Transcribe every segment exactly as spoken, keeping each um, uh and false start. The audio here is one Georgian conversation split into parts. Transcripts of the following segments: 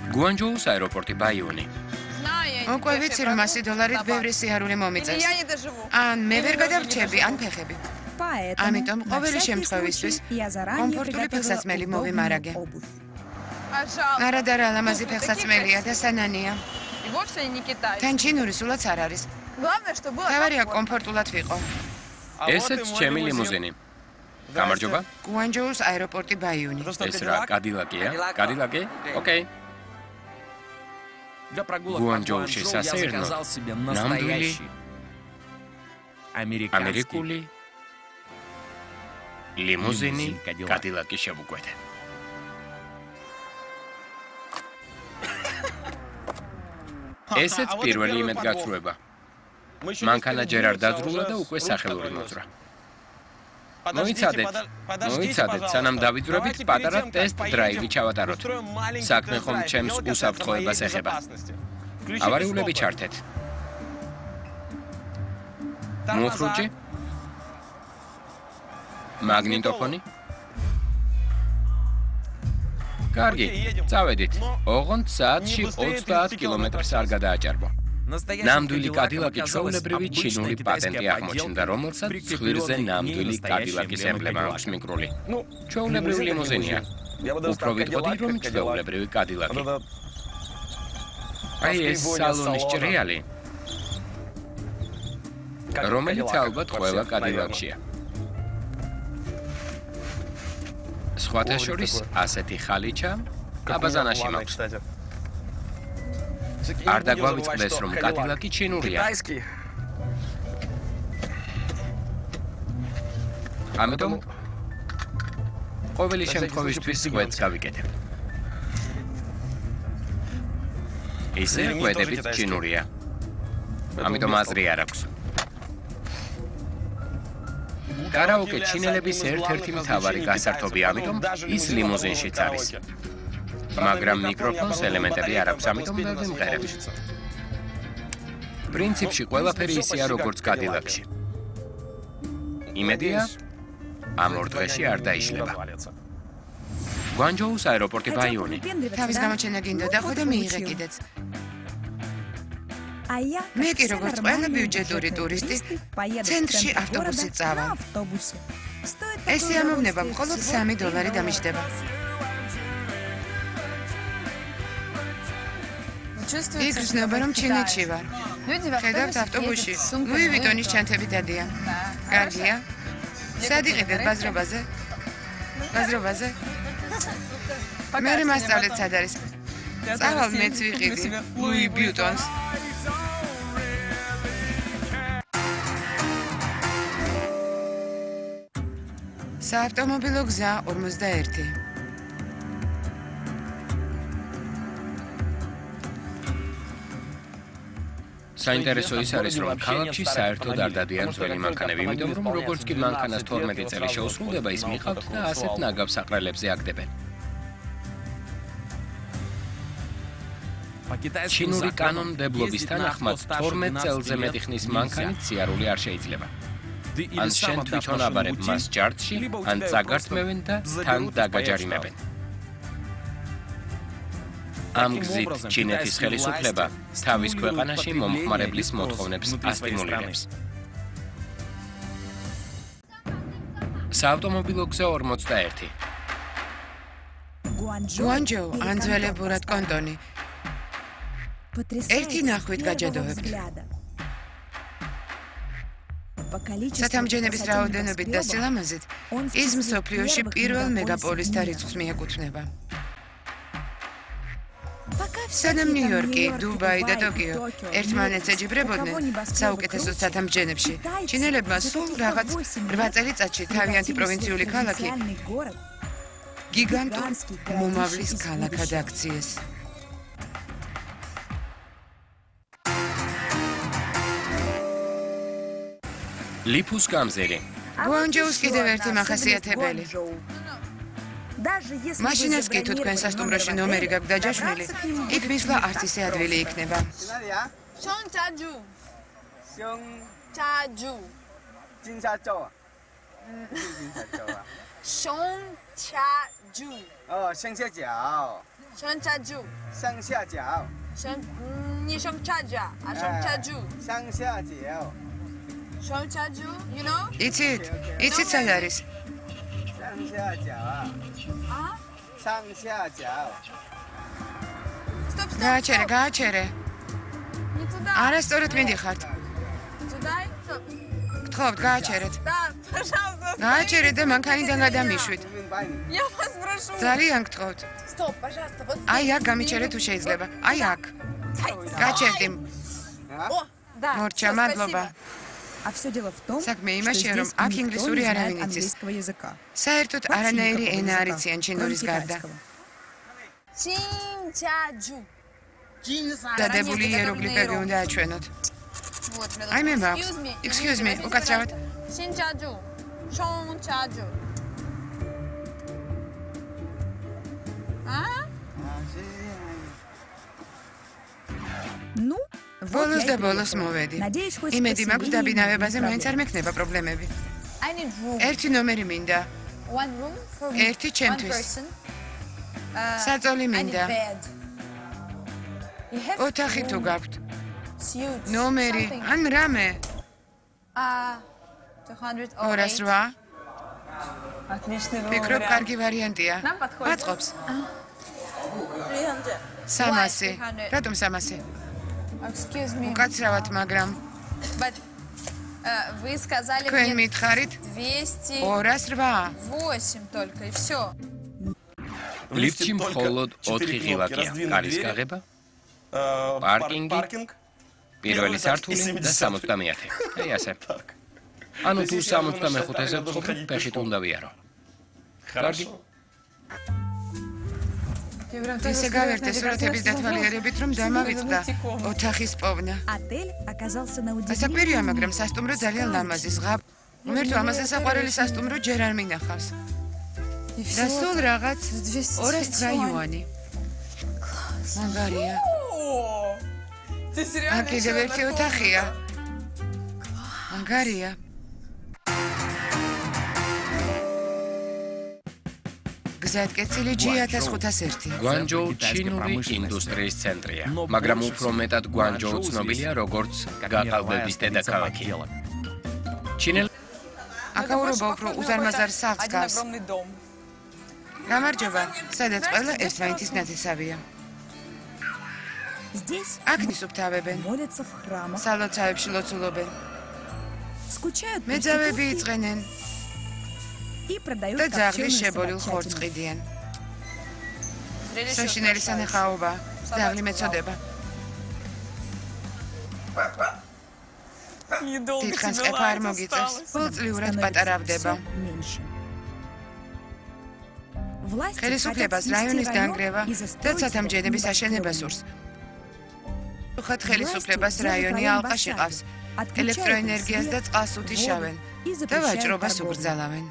გუანჯოუს აეროპორტი ბაიონი. უკვე ვიცი, რომ ასი დოლარით ბევრი სიარული მომიწევს. ან მე ვერ გადავრჩები, ან ფეხები. ამიტომ ყოველი შემთხვევისთვის კომფორტული ფეხსაცმელი მოვიმარაგე. არადარა ლამაზი ფეხსაცმელია და სანანია. თან ჩინური სულაც არ არის. თავარია კომფორტულად ვიყო. ესეც ჩემი ლიმუზინი. გამარჯობა. გუანჯოუს აეროპორტი ბაიონი. ეს რა, კადილაკია? კადილაკი? ოკეი. გუანჯოუში სასეირნოდ ნამდვილი ამერიკული ლიმუზინი კადილაკი შევუკვეთე. ესეც პირველი იმედგაცრუება. მანქანა ჯერ არ დაძრულა და უკვე სახელური მოძრა. მოიცადეთ, მოიცადეთ, სანამ დავიძვრებით, პატარა ტესტ დრაივი ჩავატაროთ. საქმე ხომ ჩემს უსაფრთხოებას ეხება. ავარიულები ჩართეთ. მუხრუჭი? მაგნიტოფონი? კარგი, წავედით. ოღონდ საათში ოცდაათ კილომეტრს არ გადააჭარბო. ნამდვილი კადილაკი ჩვეულებრივი ჩინური პატენტი აღმოჩნდა, რომელსაც ცხვირზე ნამდვილი კადილაკის ემბლემა აქვს მიკრული. ჩვეულებრივი ლიმუზინია. უფრო ვიტყოდი, რომ ჩვეულებრივი კადილაკი. აი ეს სალონის ჭრიალი, რომელიც ალბათ ყველა კადილაკშია. სხვათა შორის ასეთი ხალიჩა აბაზანაში მაქვს. არ დაგვავიწყდეს, რომ კადილაკი ჩინურია. ამიტომ ყოველი შემთხვევისთვის კვეთს გავიკეთებ. ისე კვეთებით ჩინურია. ამიტომ აზრი არ აქვს. კარაოკე ჩინელების ერთ-ერთი მთავარი გასართობი, ამიტომ ის ლიმუზინშიც არის. მაგრამ მიკროფონს ელემენტები არ აქვს, ამიტომ ვერ ვიმღერებ. პრინციპში ყველაფერი ისეა, როგორც კადილაკში. იმედია, ამ ორ დღეში არ დაიშლება. გუანჯოუს აეროპორტი ბაიონი. თავის გამოჩენა გინდოდა, ხო და მიიღე კიდეც. მე კი როგორც ყველა ბიუჯეტური ტურისტი, ცენტრში ავტობუსით წავალ. ეს ამოვნება მხოლოდ სამი დოლარი დამიჯდება. იგრძნობა, რომ ჩინეთში ვარ. ხედავთ ავტობუსში, ლუი ვიტონის ჩანთები დადიან. კარგია? სად იყიდეთ, ბაზრობაზე? ბაზრობაზე? მერე მასწავლეთ, სად არის. წავალ მეც ვიყიდი, ლუი ვიტონს. საავტომობილო გზა ორმოცდაერთი. საინტერესო ის არის, რომ ქალაქში საერთოდ არ დადიან ძველი მანქანები, იმიტომ რომ როგორც კი მანქანას თორმეტი წელი შეუსრულდება, ის მიყავთ და ასეთ ნაგავ საყრელებზე აგდებენ. ჩინური კანონმდებლობის თანახმად თორმეტ წელზე მეტი ხნის მანქანით სიარული არ შეიძლება. ან შენ თვითონ აბარებ მას ჯარდში, ან წაგართმევენ და თან დაგაჯარიმებენ. ამ გზით ჩინეთის ხელისუფლება თავის ქვეყანაში მომხმარებლის მოთხოვნებს ასტიმულირებს. საავტომობილო გზა ორმოცდაერთი. გუანჯოუ ან ძველებურად კონტონი. ერთი ნახვით გაჯადოვებთ. სათამჯენების რაოდენობით და სილამაზით ის მსოფლიოში პირველ მეგაპოლისთა რიცხვს მიეკუთვნება. სანამ ნიუ-იორკი, დუბაი და ტოკიო ერთმანეთს ეჯიბრებოდნენ საუკეთესო სათამჯენებში, ჩინელებმა სულ რაღაც რვა წელიწადში თავიანთი პროვინციული ქალაქი გიგანტურ მომავლის ქალაქად აქციეს. ლიფუს გამზერი. გუანჯოუს კიდევ ერთი მახასიათებელი. მაშინაც კი თუ თქვენ სასტუმროში ნომერი გაქვთ დაჯაშვნილი, იქ მისვლა არც ისე ადვილი იქნება. შონჩაჯუ. შონჩაჯუ. 진짜죠? შონჩაჯუ. 어, 생새지야. Шончаджу. 上下脚， Шон не шончаджа, а шончаджу. 上下脚， Шончаджу, you know? იცით? იცით სად არის? 上下脚啊， А? 上下脚， Стоп, стоп. გააჩერე, გააჩერე. Не туда. არასწორად მიდიხართ. Туда. Стоп. გთხოვთ, გააჩერეთ. Да, пожалуйста. გააჩერეთ და მანქანიდან გადამიშვით. 明白你。 Я вас прошу. ძალიან გთხოვთ. Стоп, пожалуйста. Вот. აი აქ გამიჩერე თუ შეიძლება. აი აქ. გაჩერდი. О, да. მორჩა, всё, მადლობა. спасибо. А все дело в том, საქმე что იმაშია, რომ здесь აქ никто ინგლისური не знает არავინ იცის. английского языка. საერთოდ Вообще არანაირი никакого ენა არ языка, იციან кроме ჩინურის გარდა. китайского. Шинчаджу. დადებული იეროგლიფები უნდა აჩვენოთ. Вот, мне აი მე нужно. მაქვს. Excuse me. Excuse me, Извините, უკაცრავად. пожалуйста. Шинчаджу. Шончаджу. А? Ну, вот ბოლოს я და и ბოლოს приехала. მოვედი. Надеюсь, хоть с იმედი მაქვს поселением დაბინავებაზე не მაინც არ проблем. მექნება პრობლემები. I need room. ერთი ნომერი მინდა. One room for me. ერთი One ჩემთვის. person. Uh, საწოლი I need მინდა. bed. You have ოთახი თუ room, გაქვთ. suits, ნომერი, something. ან რამე. Uh, two hundred oh ორას eight. რვა. Отличный ფიქრობ, კარგი ვარიანტია. Нам подходит. მაწყობს. three hundred. სამასი. three hundred? რატომ სამასი? Excuse me. უკაცრავად, მაგრამ But uh, вы сказали თქვენ мне მითხარით двести ორას რვა. восемь только и все. ლიფტში მხოლოდ ოთხი ღილაკია. კარის გაღება, Паркинги. Паркинг. პირველი სართული და სამოცდამეათე. აი ასე. ანუ თუ სამოცდამეხუთეზე ვცხოვრობ, ფეხით უნდა ვიარო. Хорошо. ისე გავერტე სურათების დათვალიერებით, რომ დამავიწყდა ოთახის პოვნა. Отель оказался на ასაკვირია, удивление მაგრამ სასტუმრო ძალიან ლამაზი ზღა. მერტო ამაზე საყვარელი სასტუმრო ჯერ არ მინახავს. და სულ რაღაც ორას ცხრა იუანი. მაგარია. Ты აქ კიდევ ერთი ოთახია. მაგარია. გზატკეცილი ჯი ათას ხუთას ერთი. გვანჯოუ ჩინური ინდუსტრიის ცენტრია, მაგრამ უფრო მეტად გვანჯოუ ცნობილია როგორც გაყალბების დედაქალაქი. ჩინელ აკაურობა უფრო უზარმაზარ სახლს გავს. дом. გამარჯობა, სადაც ყველა ერთმანეთის ნათესავია. Здесь აქ ნისუფთავებენ, молятся в храмах, სალოცავებში ლოცულობენ, скучают по მეძავები იწყენენ и продают და ძაღლის копченую შებოლილ собачатину. ხორცს ყიდიან. Зрелище საშინელი устрашающее. სანახაობა, ძაღლი მეწოდება. Недолго დიდხანს тебе ყეფა არ лаять მოგიწევს, осталось. ბოლწლიურად Становится პატარავდება. всё меньше. Власти ხელისუფლებას хотят რაიონის снести დანგრევა район и და застроить ცათამბჯენების его აშენება небоскребами. სურს. უხად ხელისუფლებას რაიონი ალყაში ყავს, ელექტროენერგიას და წყალს უთიშავენ и და запрещают ვაჭრობას торговлю. უბრძალავენ.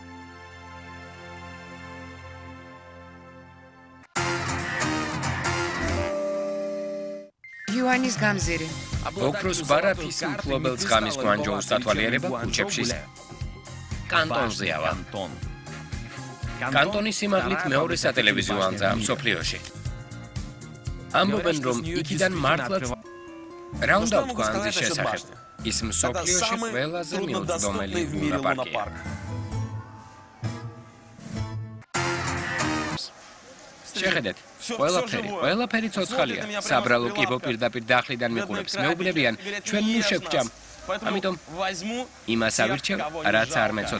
იუანის გამზირი. ოქროს ბარაფის მფლობელ ცხამის გვანჯოუს დათვალიერება ქუჩებში კანტონზეა. კანტონის სიმაღლით მეორე სატელევიზიო ანძაა მსოფლიოში. ამბობენ, რომ იქიდან მართლაც რა უნდა ვთქვა ანძის შესახებ. ის მსოფლიოში ყველაზე მიუწვდომელი ლუნაპარკია. შეხედეთ, ყველაფერი, ყველაფერი ცოცხალია. საბრალო კიბო პირდაპირ დახლიდან მიყურებს. მეუბნებიან, ჩვენ ნუ შევჭამ. ამიტომ იმას ავირჩევ, რაც არ მეცოცხლია.